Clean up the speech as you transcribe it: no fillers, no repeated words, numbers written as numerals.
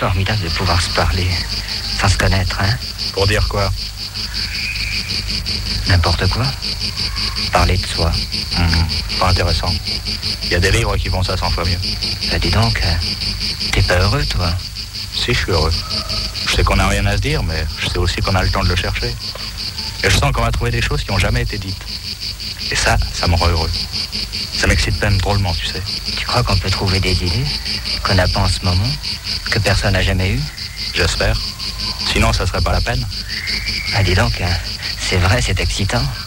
formidable de pouvoir se parler sans se connaître, hein? Pour dire quoi? N'importe quoi. Parler de soi. Pas intéressant. Il y a des livres qui font ça 100 fois mieux. Bah dis donc, t'es pas heureux, toi? Si, je suis heureux. Je sais qu'on n'a rien à se dire, mais je sais aussi qu'on a le temps de le chercher. Et je sens qu'on va trouver des choses qui n'ont jamais été dites. Et ça me rend heureux. Ça m'excite même drôlement, tu sais. Tu crois qu'on peut trouver des idées qu'on n'a pas en ce moment, que personne n'a jamais eues? J'espère. Sinon, ça serait pas la peine. Ah dis donc, c'est vrai, c'est excitant.